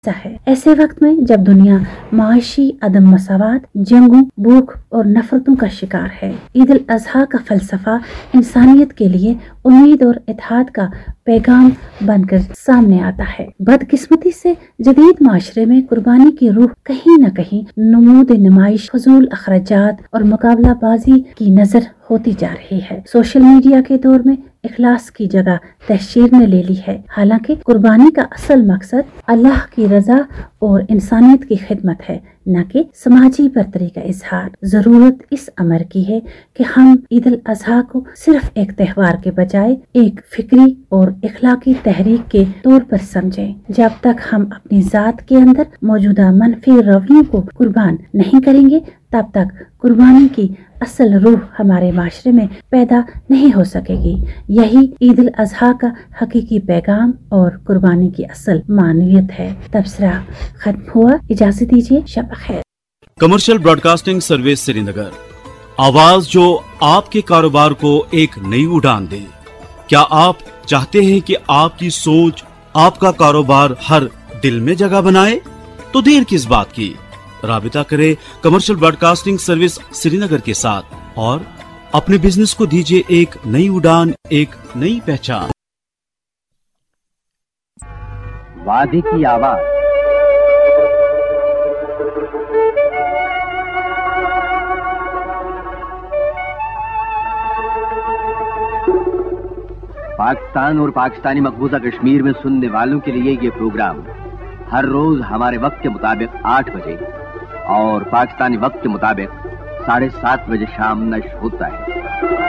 ہے۔ ایسے وقت میں جب دنیا معاشی عدم مساوات، جنگوں، بھوک اور نفرتوں کا شکار ہے، عید الاضحیٰ کا فلسفہ انسانیت کے لیے امید اور اتحاد کا پیغام بن کر سامنے آتا ہے۔ بدقسمتی سے جدید معاشرے میں قربانی کی روح کہیں نہ کہیں نمود نمائش، فضول اخراجات اور مقابلہ بازی کی نظر ہوتی جا رہی ہے۔ سوشل میڈیا کے دور میں اخلاص کی جگہ تحشیر نے لے لی ہے، حالانکہ قربانی کا اصل مقصد اللہ کی رضا اور انسانیت کی خدمت ہے، نہ کہ سماجی برتری کا اظہار۔ ضرورت اس امر کی ہے کہ ہم عید الاضحیٰ کو صرف ایک تہوار کے بجائے ایک فکری اور اخلاقی تحریک کے طور پر سمجھیں۔ جب تک ہم اپنی ذات کے اندر موجودہ منفی رویوں کو قربان نہیں کریں گے، تب تک قربانی کی اصل روح ہمارے معاشرے میں پیدا نہیں ہو سکے گی۔ یہی عید الاضحیٰ کا حقیقی پیغام اور قربانی کی اصل معنویت ہے۔ تبصرہ ختم ہوا، اجازت دیجیے، شب بخیر۔ کمرشل براڈ کاسٹنگ سروس سری نگر، آواز جو آپ کے کاروبار کو ایک نئی اڑان دے۔ کیا آپ چاہتے ہیں کہ آپ کی سوچ آپ کا کاروبار ہر دل میں جگہ بنائے؟ تو دیر کس بات کی، رابطہ کریں کمرشل براڈ کاسٹنگ سروس سری نگر کے ساتھ اور اپنے بزنس کو دیجیے ایک نئی اڑان، ایک نئی پہچان۔ وادی کی آواز، پاکستان اور پاکستانی مقبوضہ کشمیر میں سننے والوں کے لیے یہ پروگرام ہر روز ہمارے وقت کے مطابق 8 بجے اور پاکستانی وقت کے مطابق 7:30 بجے شام نشر ہوتا ہے۔